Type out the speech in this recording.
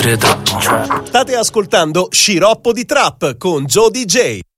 dire troppo. State ascoltando Sciroppo di Trap con Joe DJ.